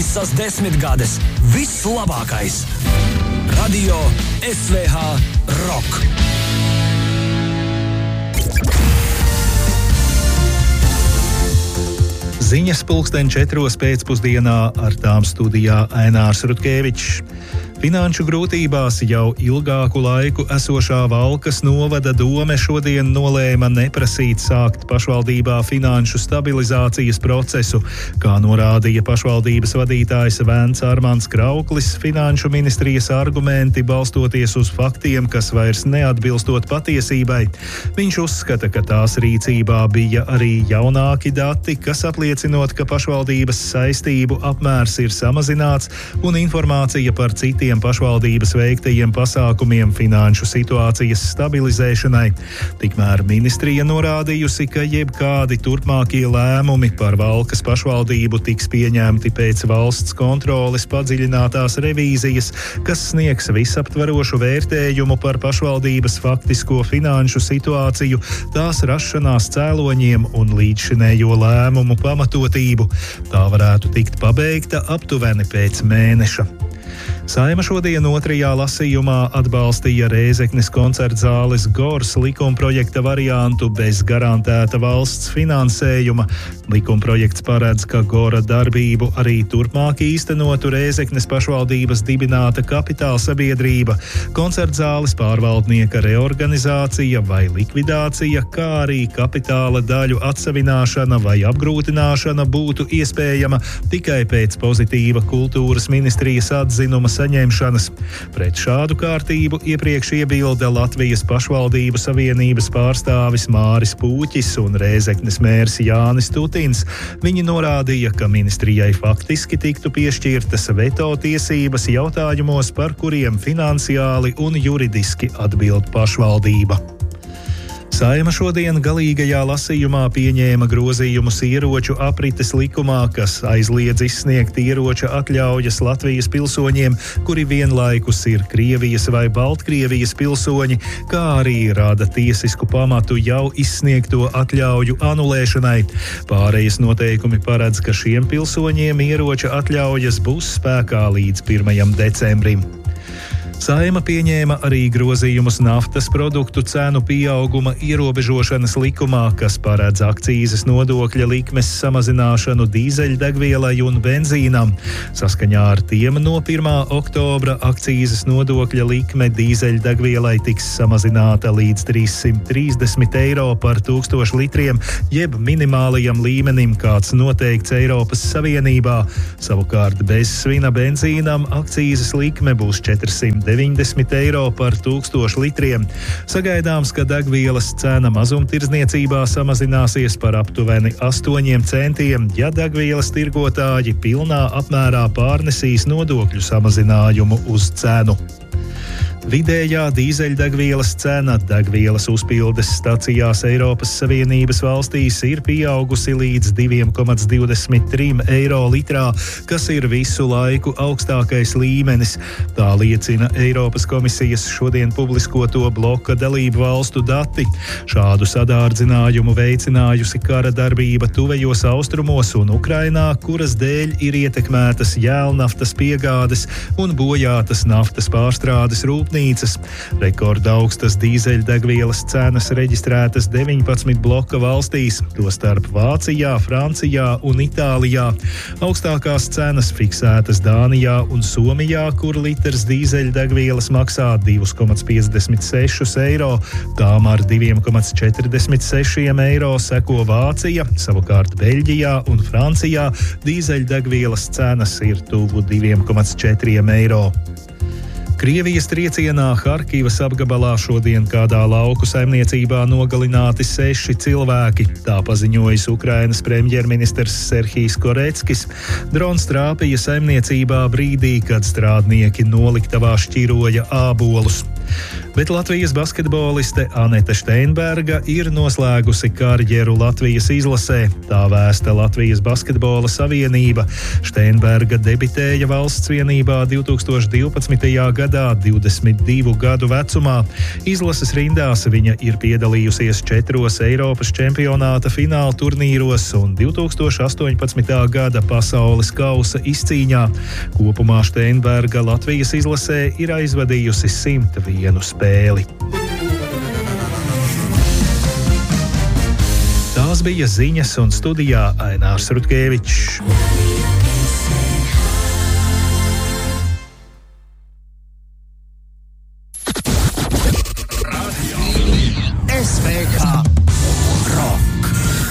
Visas 10 gades vislabākais. Radio SVH Rock. Ziņas 4:00 pēcpusdienā, ar tām studijā Ainārs Rutkevičs. Finanšu grūtībās jau ilgāku laiku esošā Valkas novada dome šodien nolēma neprasīt sākt pašvaldībā finanšu stabilizācijas procesu. Kā norādīja pašvaldības vadītājs Vēns Armands Krauklis, finanšu ministrijas argumenti balstoties uz faktiem, kas vairs neatbilstot patiesībai. Viņš uzskata, ka tās rīcībā bija arī jaunāki dati, kas apliecinot, ka pašvaldības saistību apmērs ir samazināts un informācija par citiem pašvaldības veiktajiem pasākumiem finanšu situācijas stabilizēšanai. Tikmēr ministrija norādījusi, ka jebkādi turpmākie lēmumi par Valkas pašvaldību tiks pieņemti pēc valsts kontroles padziļinātās revīzijas, kas sniegs visaptvarošu vērtējumu par pašvaldības faktisko finanšu situāciju, tās rašanās cēloņiem un līdzšinējo lēmumu pamatotību. Tā varētu tikt pabeigta aptuveni pēc mēneša. Saeima šodien otrajā lasījumā atbalstīja Rēzeknes koncertzāles Gors likumprojekta variantu bez garantēta valsts finansējuma. Likumprojekts paredz, ka Gora darbību arī turpmāk īstenotu Rēzeknes pašvaldības dibināta kapitāla sabiedrība, koncertzāles pārvaldnieka reorganizācija vai likvidācija, kā arī kapitāla daļu atsavināšana vai apgrūtināšana būtu iespējama tikai pēc pozitīva kultūras ministrijas atzinuma saņemšanas. Pret šādu kārtību iepriekš iebilda Latvijas pašvaldību savienības pārstāvis Māris Pūķis un Rēzeknes mērs Jānis Tutins. Viņi norādīja, ka ministrijai faktiski tiktu piešķirtas veto tiesības jautājumos, par kuriem finansiāli un juridiski atbild pašvaldība. Saeima šodien galīgajā lasījumā pieņēma grozījumus ieroču aprites likumā, kas aizliedz izsniegt ieroča atļaujas Latvijas pilsoņiem, kuri vienlaikus ir Krievijas vai Baltkrievijas pilsoņi, kā arī rada tiesisku pamatu jau izsniegto atļauju anulēšanai. Pārejas noteikumi paredz, ka šiem pilsoņiem ieroča atļaujas būs spēkā līdz 1. decembrim. Saeima pieņēma arī grozījumus naftas produktu cenu pieauguma ierobežošanas likumā, kas paredz akcīzes nodokļa likmes samazināšanu dīzeļdegvielai un benzīnam. Saskaņā ar tiem no 1. oktobra akcīzes nodokļa likme dīzeļdegvielai tiks samazināta līdz 330 eiro par 1000 litriem, jeb minimālajam līmenim, kāds noteikts Eiropas Savienībā. Savukārt bez svina benzīnam akcīzes likme būs 490 eiro par 1000 litriem. Sagaidāms, ka degvielas cena mazumtirdzniecībā samazināsies par aptuveni 8 centiem, ja degvielas tirgotāji pilnā apmērā pārnesīs nodokļu samazinājumu uz cenu. Vidējā dīzeļdegvielas cena degvielas uzpildes stacijās Eiropas Savienības valstīs ir pieaugusi līdz 2,23 eiro litrā, kas ir visu laiku augstākais līmenis. Tā liecina Eiropas komisijas šodien publiskoto bloka dalību valstu dati. Šādu sadārdzinājumu veicinājusi kara darbība tuvējos austrumos un Ukrainā, kuras dēļ ir ietekmētas jēlnaftas piegādes un bojātas naftas pārstrādes rūpnīcas. Rekorda augstas dīzeļdegvielas cenas reģistrētas 19 bloka valstīs, tostarp Vācijā, Francijā un Itālijā. Augstākās cenas fiksētas Dānijā un Somijā, kur litrs dīzeļdegvielas maksā 2,56 eiro, tām ar 2,46 eiro seko Vācija, savukārt Beļģijā un Francijā dīzeļdegvielas cenas ir tuvu 2,4 eiro. Krievijas triecienā Harkivas apgabalā šodien kādā lauku saimniecībā nogalināti 6 cilvēki. Tā paziņojis Ukrainas premjerministrs Serhijs Koreckis. Drons trāpīja saimniecībā brīdī, kad strādnieki noliktavā šķiroja ābolus. Bet Latvijas basketboliste Anete Steinberga ir noslēgusi karjeru Latvijas izlasē. Tā vēsta Latvijas Basketbola Savienība. Steinberga debitēja valsts vienībā 2012. gadā 22 gadu vecumā. Izlases rindās viņa ir piedalījusies 4 Eiropas čempionāta fināla turnīros un 2018. gada pasaules kausa izcīņā. Kopumā Steinberga Latvijas izlasē ir aizvadījusi 101 spēli. Tās bija ziņas un studijā Ainārs Rutkevičs. SVH